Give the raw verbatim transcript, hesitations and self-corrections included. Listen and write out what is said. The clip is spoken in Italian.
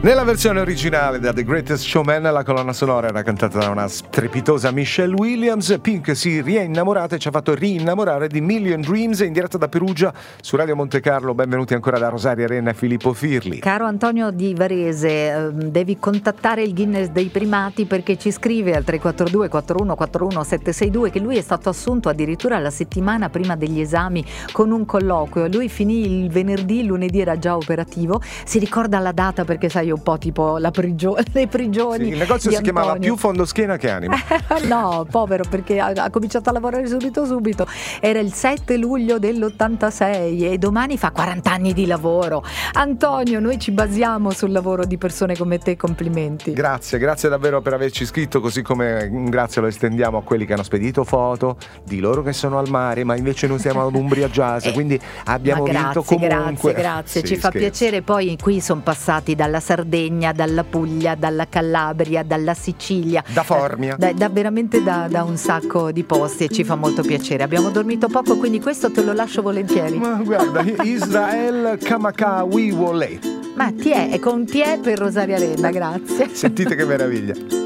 Nella versione originale da The Greatest Showman la colonna sonora era cantata da una strepitosa Michelle Williams. Pink si rinnamorata e ci ha fatto rinnamorare di Million Dreams in diretta da Perugia su Radio Monte Carlo. Benvenuti ancora da Rosaria Renna e Filippo Firli. Caro Antonio di Varese, devi contattare il Guinness dei primati perché ci scrive al tre quattro due quattro uno quattro uno sette sei due che lui è stato assunto addirittura la settimana prima degli esami con un colloquio. Lui finì il venerdì, il lunedì era già operativo. Si ricorda la data perché sai un po' tipo la prigio- le prigioni. Sì, il negozio si Antonio. chiamava Più Fondoschiena che Anima. No, povero, perché ha, ha cominciato a lavorare subito subito. Era il sette luglio dell'ottantasei e domani fa quaranta anni di lavoro. Antonio, noi ci basiamo sul lavoro di persone come te, complimenti. Grazie, grazie davvero per averci scritto, così come un grazie lo estendiamo a quelli che hanno spedito foto di loro che sono al mare, ma invece noi siamo ad Umbria Jazz, eh, quindi abbiamo grazie, vinto comunque. Grazie, grazie, sì, ci fa scherzo. piacere. Poi qui sono passati dalla Sardegna, dalla Puglia, dalla Calabria, dalla Sicilia, da Formia, da, da veramente da, da un sacco di posti e ci fa molto piacere. Abbiamo dormito poco, quindi questo te lo lascio volentieri. Ma guarda, Israel Kamaka Wiwole. Ma ti è, è con ti è per Rosaria Renna, grazie. Sentite che meraviglia.